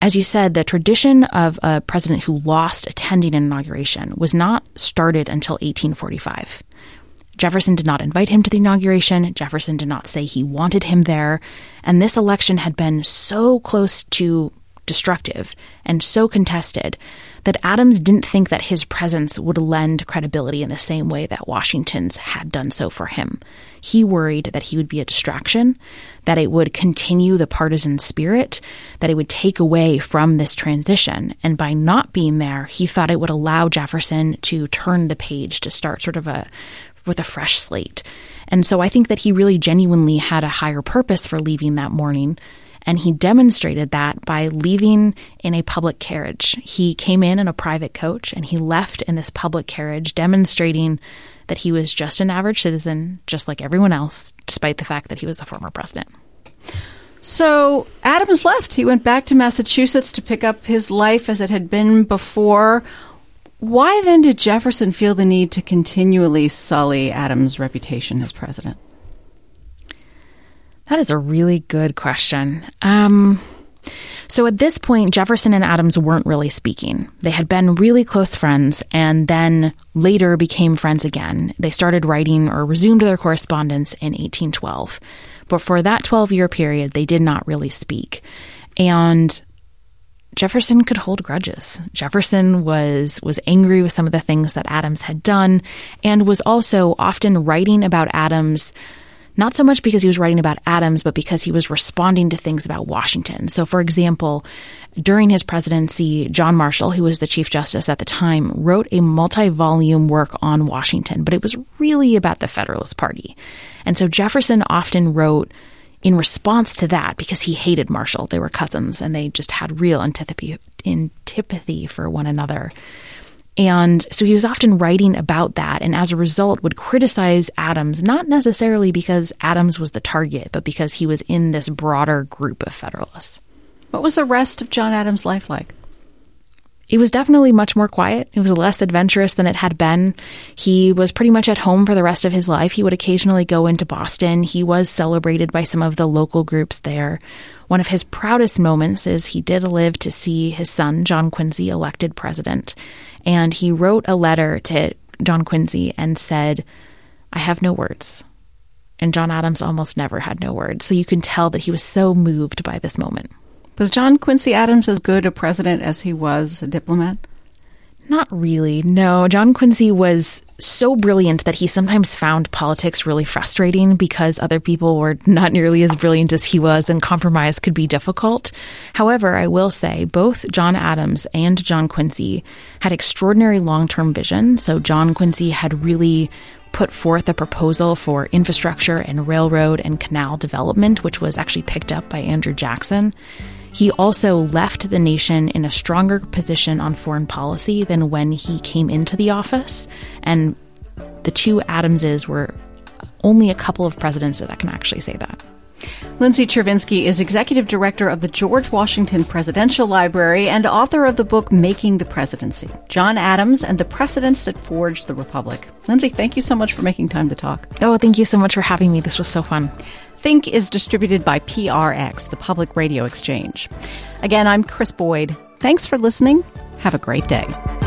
As you said, the tradition of a president who lost attending an inauguration was not started until 1845. Jefferson did not invite him to the inauguration. Jefferson did not say he wanted him there. And this election had been so close to destructive and so contested that Adams didn't think that his presence would lend credibility in the same way that Washington's had done so for him. He worried that he would be a distraction, that it would continue the partisan spirit, that it would take away from this transition. And by not being there, he thought it would allow Jefferson to turn the page, to start sort of with a fresh slate. And so I think that he really genuinely had a higher purpose for leaving that morning. And he demonstrated that by leaving in a public carriage. He came in a private coach, and he left in this public carriage, demonstrating that he was just an average citizen, just like everyone else, despite the fact that he was a former president. So Adams left. He went back to Massachusetts to pick up his life as it had been before. Why then did Jefferson feel the need to continually sully Adams' reputation as president? That is a really good question. So at this point, Jefferson and Adams weren't really speaking. They had been really close friends and then later became friends again. They started writing or resumed their correspondence in 1812. But for that 12-year period, they did not really speak. And Jefferson could hold grudges. Jefferson was angry with some of the things that Adams had done and was also often writing about Adams, not so much because he was writing about Adams, but because he was responding to things about Washington. So, for example, during his presidency, John Marshall, who was the Chief Justice at the time, wrote a multi-volume work on Washington, but it was really about the Federalist Party. And so Jefferson often wrote in response to that because he hated Marshall. They were cousins, and they just had real antipathy for one another. And so he was often writing about that, and as a result would criticize Adams, not necessarily because Adams was the target, but because he was in this broader group of Federalists. What was the rest of John Adams' life like? It was definitely much more quiet. It was less adventurous than it had been. He was pretty much at home for the rest of his life. He would occasionally go into Boston. He was celebrated by some of the local groups there. One of his proudest moments is he did live to see his son, John Quincy, elected president. And he wrote a letter to John Quincy and said, "I have no words." And John Adams almost never had no words. So you can tell that he was so moved by this moment. Was John Quincy Adams as good a president as he was a diplomat? Not really, no. John Quincy was so brilliant that he sometimes found politics really frustrating because other people were not nearly as brilliant as he was, and compromise could be difficult. However, I will say both John Adams and John Quincy had extraordinary long-term vision. So John Quincy had really put forth a proposal for infrastructure and railroad and canal development, which was actually picked up by Andrew Jackson. He also left the nation in a stronger position on foreign policy than when he came into the office. And the two Adamses were only a couple of presidents that can actually say that. Lindsay Chervinsky is executive director of the George Washington Presidential Library and author of the book Making the Presidency, John Adams and the Precedents That Forged the Republic. Lindsay, thank you so much for making time to talk. Oh, thank you so much for having me. This was so fun. Think is distributed by PRX, the Public Radio Exchange. Again, I'm Chris Boyd. Thanks for listening. Have a great day.